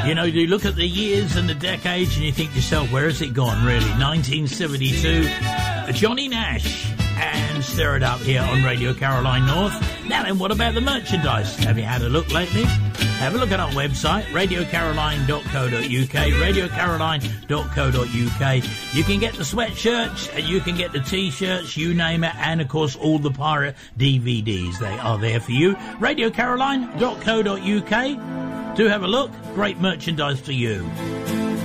You know, you look at the years and the decades and you think to yourself, where has it gone, really? 1972, Johnny Nash, and Stir It Up here on Radio Caroline North. Now then, what about the merchandise? Have you had a look lately? Have a look at our website, radiocaroline.co.uk, radiocaroline.co.uk. You can get the sweatshirts, and you can get the t-shirts, you name it, and of course all the pirate DVDs. They are there for you. radiocaroline.co.uk. Do have a look. Great merchandise for you.